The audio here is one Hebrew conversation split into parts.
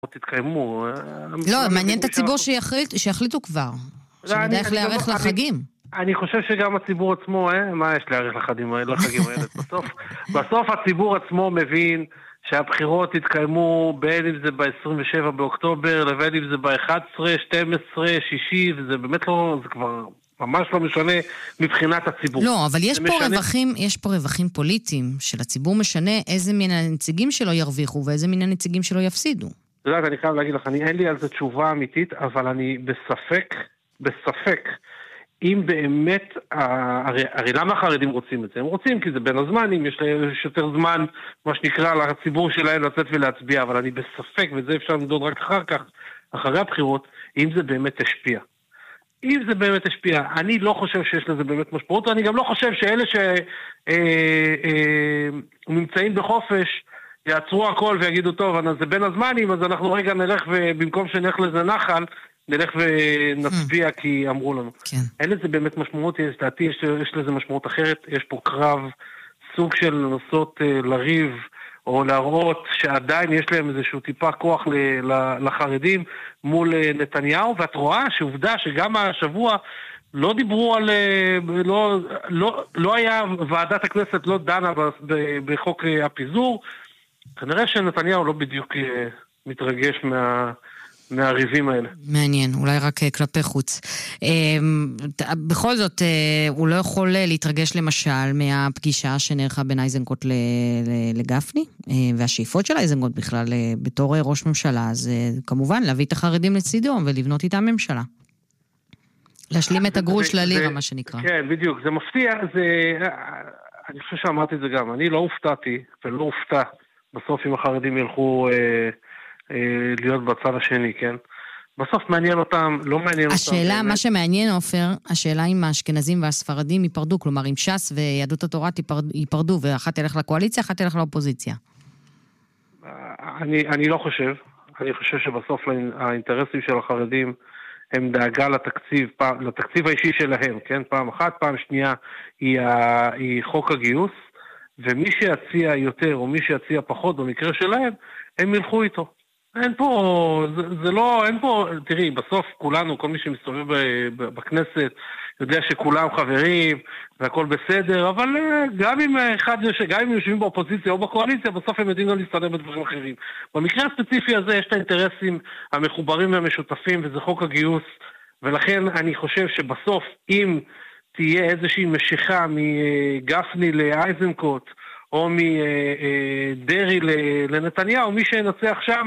תתקיימו. לא, מעניין את הציבור שיחליטו כבר. שנדע איך להיערך לחגים. אני חושב שגם הציבור עצמו, מה יש להיערך לחגים האלה? בסוף הציבור עצמו מבין שהבחירות יתקיימו בין אם זה ב-27 באוקטובר, לבין אם זה ב-11, 12, 6, וזה באמת לא, זה כבר ממש לא משנה מבחינת הציבור. לא, אבל יש פה רווחים פוליטיים של הציבור משנה איזה מן הנציגים שלו ירוויחו ואיזה מן הנציגים שלו יפסידו. אני חייב להגיד לך, אין לי על זה תשובה אמיתית, אבל אני בספק, אם באמת, הרי למה החרדים רוצים את זה? הם רוצים כי זה בין הזמנים, יש יותר זמן, מה שנקרא, לציבור שלהם לצאת ולהצביע, אבל אני בספק, וזה אפשר לדעות רק אחר כך, אחרי הבחירות, אם זה באמת השפיע. אם זה באמת השפיע, אני לא חושב שיש לזה באמת משמעות, ואני גם לא חושב שאלה שנמצאים בחופש, יעצרו הכל ויגידו, טוב, אז זה בין הזמנים, אז אנחנו רגע נלך, ובמקום שנלך לזה נחל, נלך ונצביע כי אמרו לנו. כן. אין לזה באמת משמעות, יש לזה משמעות אחרת, יש פה קרב, סוג של לנסות לריב, או להראות שעדיין יש להם איזשהו טיפה כוח לחרדים מול נתניהו, ואת רואה שעובדה שגם השבוע לא דיברו על, לא היה, ועדת הכנסת לא דנה בחוק הפיזור, כנראה שנתניהו לא בדיוק מתרגש מהריבים האלה. מעניין, אולי רק כלפי חוץ. בכל זאת, הוא לא יכול להתרגש למשל מהפגישה שנערכה בין איזנקוט לגפני, והשאיפות של איזנקוט בכלל בתור ראש ממשלה, זה כמובן להביא את החרדים לצידו ולבנות איתם ממשלה. להשלים את הגרוש ללירה, מה שנקרא. כן, בדיוק, זה מפתיע, אני חושב שאמרתי את זה גם, אני לא הופתעתי ולא הופתע בסוף אם החרדים ילכו להיות בצד השני, כן? בסוף מעניין אותם, לא מעניין אותם. השאלה, מה שמעניין, עופר, השאלה אם האשכנזים והספרדים ייפרדו, כלומר, אם ש"ס ויהדות התורה ייפרדו, ואחת תלך לקואליציה, אחת תלך לאופוזיציה. אני לא חושב. אני חושב שבסוף האינטרסים של החרדים הם דאגה לתקציב האישי שלהם, כן? פעם אחת, פעם שנייה היא חוק הגיוס, ומי שיציע יותר או מי שיציע פחות במקרה שלהם, הם ילכו איתו. אין פה, זה לא, אין פה, תראי, בסוף כולנו, כל מי שמסתובב בכנסת, יודע שכולם חברים, והכל בסדר, אבל גם אם יושבים באופוזיציה או בקואליציה, בסוף הם יודעים לא להסתדר בדברים אחרים. במקרה הספציפי הזה יש את האינטרסים המחוברים והמשותפים, וזה חוק הגיוס, ולכן אני חושב שבסוף, אם תהיה איזושהי משיכה מגפני לאייזנקוט, או מדרי לנתניהו, מי שינצח שם,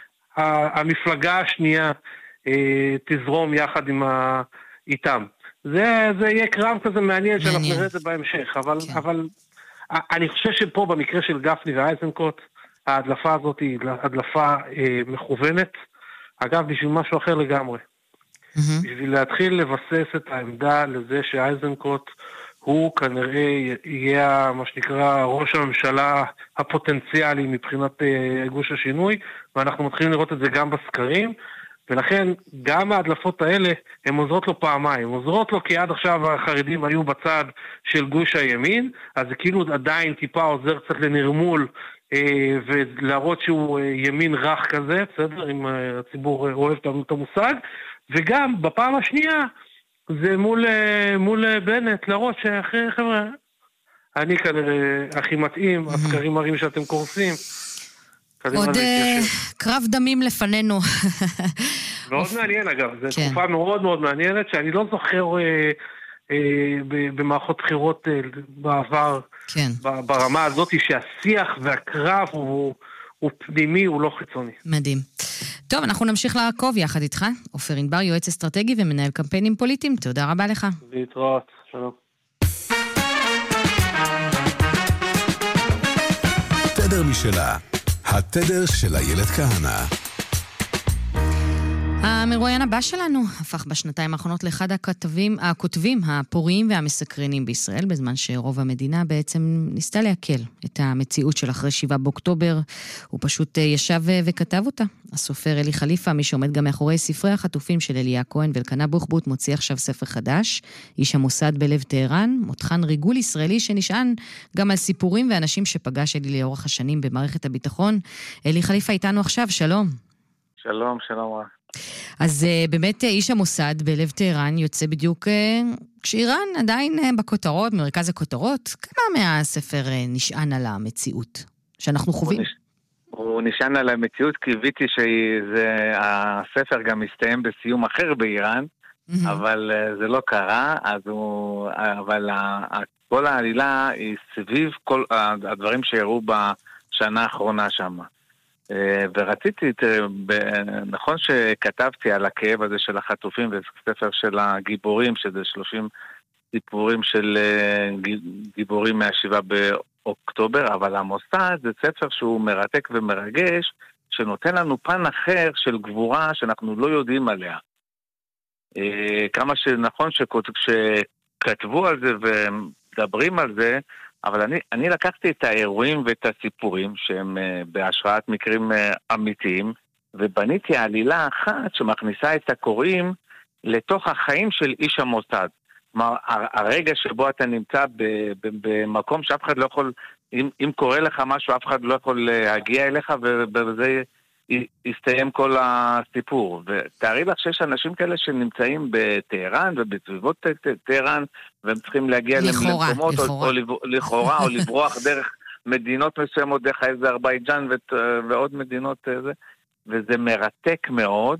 המפלגה השנייה תזרום יחד איתם. זה יהיה קרב כזה מעניין שאנחנו נראה את זה בהמשך, אבל אני חושב שפה במקרה של גפני ואייזנקוט, ההדלפה הזאת היא הדלפה מכוונת, אגב בשביל משהו אחר לגמרי. בשביל להתחיל לבסס את העמדה לזה שאייזנקוט הוא כנראה יהיה מה שנקרא ראש הממשלה הפוטנציאלי מבחינת גוש השינוי, ואנחנו מתחילים לראות את זה גם בסקרים, ולכן גם ההדלפות האלה הן עוזרות לו פעמיים. עוזרות לו כי עד עכשיו החרדים היו בצד של גוש הימין, אז זה כאילו עדיין טיפה עוזר קצת לנרמול, ולהראות שהוא ימין רך כזה, בסדר? אם הציבור אוהב את המושג, וגם בפעם השנייה, זה מול בנט, להראות שאחרי חבר'ה, אני כנראה הכי מתאים, הסקרים מראים שאתם קורסים. עוד קרב דמים לפנינו. מאוד מעניין אגב, זו תקופה מאוד מאוד מעניינת, שאני לא זוכר במערכות בחירות בעבר, ברמה הזאת שהשיח והקרב הוא פנימי, הוא לא חיצוני. מדהים. טוב, אנחנו נמשיך לעקוב יחד איתך. עופר ענבר, יועץ אסטרטגי ומנהל קמפיינים פוליטיים. תודה רבה לך. להתראות, שלום. תדר משלה, התדר של איילת כהנא. המרואיין הבא שלנו הפך בשנתיים האחרונות לאחד הכותבים הפוריים והמסקרנים בישראל, בזמן שרוב המדינה בעצם ניסתה להקל את המציאות של אחרי 7 באוקטובר. הוא פשוט ישב וכתב אותה. הסופר אלי חליפה, מי שעומד גם מאחורי ספרי החטופים של אליה כהן ואלקנה בוחבוט, מוציא עכשיו ספר חדש, איש המוסד בלב טהרן, מותחן ריגול ישראלי שנשען גם על סיפורים ואנשים שפגש אלי לאורך השנים במערכת הביטחון. אלי חליפה איתנו עכשיו, שלום. שלום, שלום רב. אז באמת איש המוסד בלב טהרן יוצא בדיוק כשאיראן עדיין בכותרות, מרכז הכותרות. כמה מהספר נשען על המציאות שאנחנו חווים? הוא נשען על המציאות, קיוויתי שהספר גם מסתיים בסיום אחר באיראן, אבל זה לא קרה, אבל כל העלילה היא סביב כל הדברים שהראו בשנה האחרונה שם. ורציתי, נכון שכתבתי על הכאב הזה של החטופים וספר של הגיבורים, שזה 30 סיפורים של גיבורים מה-7 באוקטובר, אבל המוסד זה ספר שהוא מרתק ומרגש, שנותן לנו פן אחר של גבורה שאנחנו לא יודעים עליה. כמה שנכון שכתבו על זה ומדברים על זה, אבל אני לקחתי את האירועים ואת הסיפורים שהם בהשראת מקרים אמיתיים, ובניתי עלילה אחת שמכניסה את הקוראים לתוך החיים של איש המוסד. כלומר, הרגע שבו אתה נמצא במקום שאף אחד לא יכול, אם קורה לך משהו, אף אחד לא יכול להגיע אליך, ובזה יסתיים כל הסיפור. ותארי לך שיש אנשים כאלה שנמצאים בטהרן ובסביבות טהרן, והם צריכים להגיע למקומות, לכאורה, או לברוח דרך מדינות מסוימות, דרך אזרבייג'אן ועוד מדינות, וזה מרתק מאוד.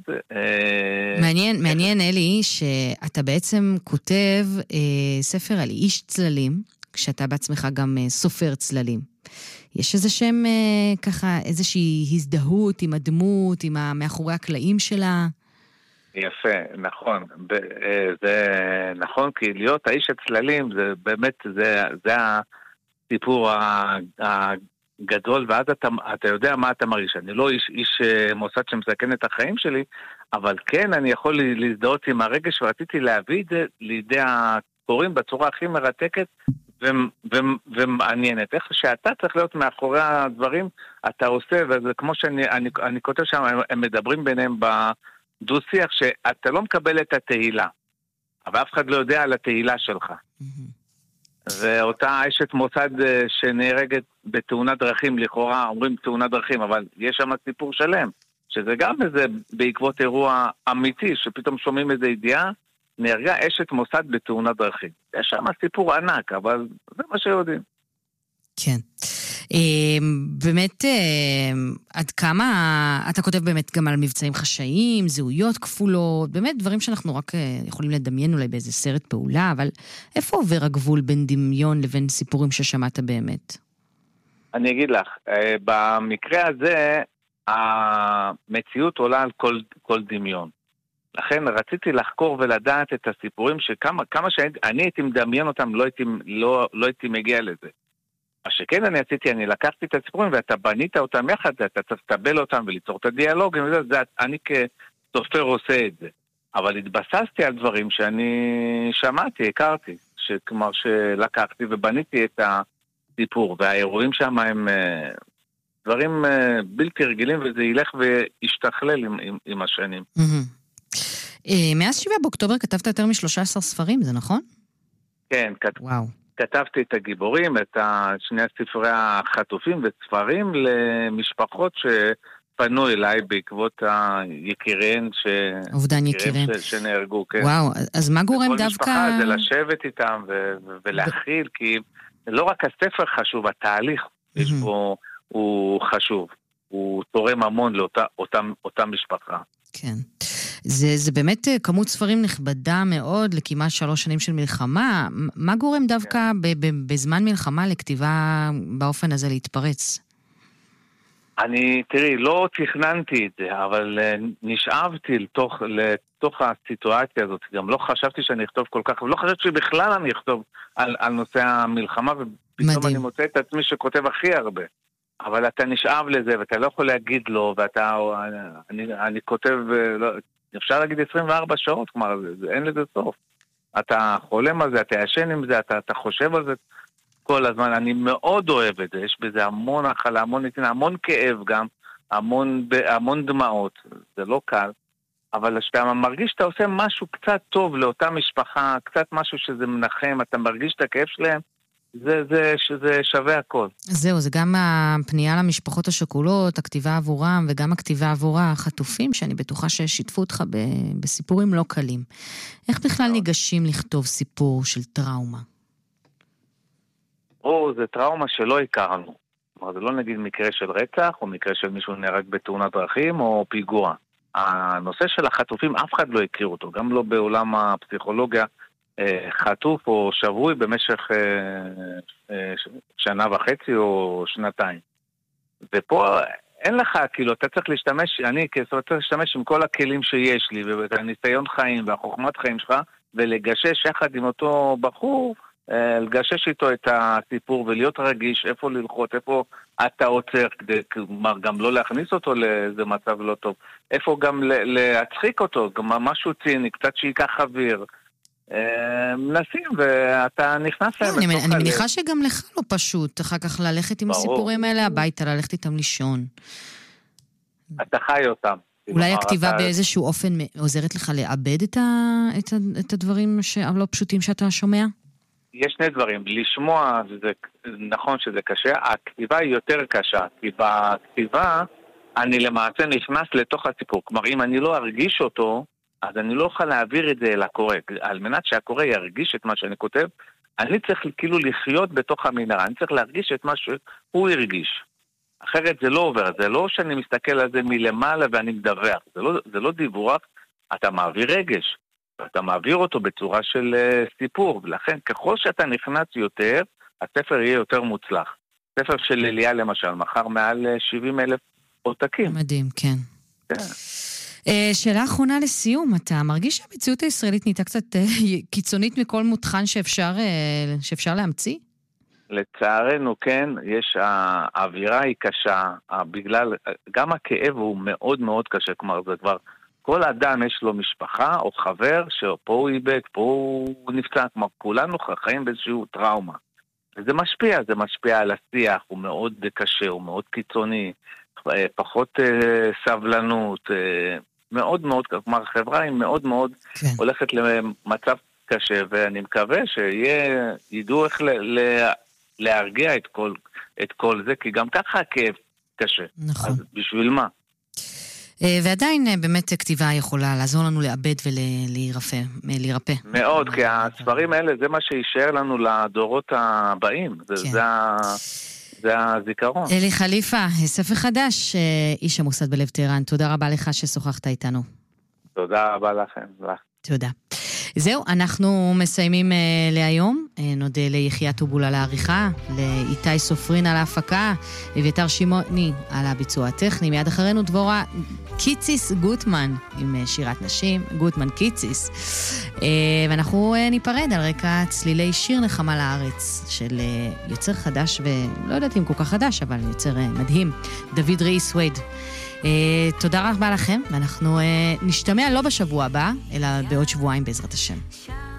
מעניין, אלי, שאתה בעצם כותב ספר על איש צללים, כשאתה בעצמך גם סופר צללים. יש איזה שם, ככה, איזושהי הזדהות עם הדמות, עם מאחורי הקלעים שלה? יפה, נכון. זה נכון, כי להיות האיש הצללים, זה באמת, זה הסיפור הגדול, ואז אתה יודע מה אתה מרגיש. אני לא איש מוסד שמסכן את החיים שלי, אבל כן, אני יכול להזדהות עם הרגש, ורציתי להביא את זה לידי הקוראים בצורה הכי מרתקת, ומעניינת. איך שאתה צריך להיות מאחורי הדברים, אתה עושה, וזה כמו שאני כותב שם, הם מדברים ביניהם בדו-שיח, שאתה לא מקבל את התהילה, אבל אף אחד לא יודע על התהילה שלך. ואותה אשת מוסד שנהרגת בתאונת דרכים, לכאורה אומרים תאונת דרכים, אבל יש שם סיפור שלם, שזה גם איזה בעקבות אירוע אמיתי, שפתאום שומעים איזו ידיעה, נהרגה אשת מוסד בתאונת דרכים. יש שם סיפור ענק, אבל זה מה שיודעים. כן. באמת, עד כמה, אתה כותב באמת גם על מבצעים חשאיים, זהויות כפולות, באמת דברים שאנחנו רק יכולים לדמיין אולי באיזה סרט פעולה, אבל איפה עובר הגבול בין דמיון לבין סיפורים ששמעת באמת? אני אגיד לך, במקרה הזה, המציאות עולה על כל דמיון. לכן רציתי לחקור ולדעת את הסיפורים שכמה שאני הייתי מדמיין אותם, לא הייתי מגיע לזה. מה שכן אני עשיתי, אני לקחתי את הסיפורים ואתה בנית אותם יחד, אתה צריך לטבל אותם וליצור את הדיאלוג, אני כסופר עושה את זה. אבל התבססתי על דברים שאני שמעתי, הכרתי, כלומר שלקחתי ובניתי את הסיפור, והאירועים שם הם דברים בלתי רגילים, וזה ילך וישתכלל עם השנים. מאז 7 באוקטובר כתבת יותר מ-13 ספרים, זה נכון? כן, כתבתי את הגיבורים, את שני ספרי החטופים וספרים למשפחות שפנו אליי בעקבות היקיריהן שנהרגו. כן. וואו, אז מה גורם דווקא? כל משפחה זה לשבת איתם ולהכיל, כי לא רק הספר חשוב, התהליך יש בו, הוא חשוב, הוא תורם המון לאותה משפחה. כן. זה באמת כמות ספרים נכבדה מאוד לכמעט 3 שנים של מלחמה. מה גורם דווקא בזמן מלחמה לכתיבה באופן הזה להתפרץ? תראי, לא תכננתי את זה, אבל נשאבתי לתוך הסיטואציה הזאת. גם לא חשבתי שאני אכתוב כל כך, ולא חשבתי שבכלל אני אכתוב על נושא המלחמה, ופתאום אני מוצא את עצמי שכותב הכי הרבה. אבל אתה נשאב לזה, ואתה לא יכול להגיד לו, אני כותב, אפשר להגיד 24 שעות, כלומר, אין לזה סוף. אתה חולם על זה, אתה ישן עם זה, אתה חושב על זה כל הזמן. אני מאוד אוהב את זה, יש בזה המון החלה, המון נתינה, המון כאב גם, המון דמעות, זה לא קל, אבל כשאתה מרגיש שאתה עושה משהו קצת טוב לאותה משפחה, קצת משהו שזה מנחם, אתה מרגיש את הכאב שלהם, שזה שווה הכל. זהו, זה גם הפנייה למשפחות השכולות, הכתיבה עבורם, וגם הכתיבה עבור החטופים, שאני בטוחה ששיתפו אותך בסיפורים לא קלים. איך בכלל ניגשים לכתוב סיפור של טראומה? זה טראומה שלא הכרנו. כלומר, זה לא נגיד מקרה של רצח, או מקרה של מישהו נהרג בתאונת דרכים, או פיגוע. הנושא של החטופים, אף אחד לא הכיר אותו, גם לא בעולם הפסיכולוגיה, חטוף או שבוי במשך שנה וחצי או שנתיים. ופה אין לך, כאילו, אתה צריך להשתמש, אני צריך להשתמש עם כל הכלים שיש לי, והניסיון חיים והחוכמת חיים שלך, ולגשש יחד עם אותו בחור, לגשש איתו את הסיפור ולהיות רגיש, איפה ללחוץ, איפה אתה עוצר, כדי גם לא להכניס אותו לאיזה מצב לא טוב, איפה גם להצחיק אותו, גם משהו ציני, קצת שיקח אוויר, מנסים ואתה נכנס להם. אני מניחה שגם לך לא פשוט אחר כך ללכת עם הסיפורים האלה הביתה, ללכת איתם לישון. אתה חי אותם. אולי הכתיבה באיזשהו אופן עוזרת לך לאבד את הדברים הלא פשוטים שאתה שומע? יש שני דברים. לשמוע, נכון שזה קשה, הכתיבה היא יותר קשה, כי בכתיבה אני למעשה נכנס לתוך הסיפור. כלומר, אם אני לא ארגיש אותו, אז אני לא אוכל להעביר את זה אל הקורא. על מנת שהקורא ירגיש את מה שאני כותב, אני צריך כאילו לחיות בתוך המנהרה, אני צריך להרגיש את מה שהוא הרגיש. אחרת זה לא עובר, זה לא שאני מסתכל על זה מלמעלה ואני מדווח, זה לא דיווח, אתה מעביר רגש, אתה מעביר אותו בצורה של סיפור, ולכן ככל שאתה נכנס יותר, הספר יהיה יותר מוצלח. ספר של אליה למשל, מחר מעל 70,000 עותקים. מדהים, כן. כן. שאלה אחרונה לסיום, אתה מרגיש שהמציאות הישראלית נהייתה קצת קיצונית מכל מותחן שאפשר להמציא? לצערנו כן, האווירה היא קשה, בגלל, גם הכאב הוא מאוד מאוד קשה, כלומר זה כבר, כל אדם יש לו משפחה או חבר שפה הוא איבד, פה הוא נפצע, כלומר כולנו חיים באיזשהו טראומה. וזה משפיע על השיח, הוא מאוד קשה, הוא מאוד קיצוני, פחות סבלנות, מאוד מאוד, כלומר החברה היא מאוד מאוד הולכת למצב קשה, ואני מקווה שידעו איך להרגיע את כל זה, כי גם ככה הכאב קשה. נכון. אז בשביל מה? ועדיין באמת כתיבה יכולה לעזור לנו לאבד ולהירפא. מאוד, כי הספרים האלה זה מה שישאר לנו לדורות הבאים. זה הזיכרון. אלי חליפה, ספר חדש, איש המוסד בלב טהרן. תודה רבה לך ששוחחת איתנו. תודה רבה לכם. תודה. זהו, אנחנו מסיימים להיום. נודה ליחיה טובול על העריכה, לאיתי סופרין על ההפקה, אביתר שמעוני על הביצוע הטכני. מיד אחרינו דבורה קיציס גוטמן עם שירת נשים, גוטמן קיציס. ואנחנו ניפרד על רקע צלילי שיר נחמה לארץ של יוצר חדש, ולא יודעת אם כל כך חדש, אבל יוצר מדהים, דוד ראי סוויד. תודה רבה לכם, ואנחנו נשתמע לא בשבוע הבא, אלא בעוד שבועיים בעזרת השם.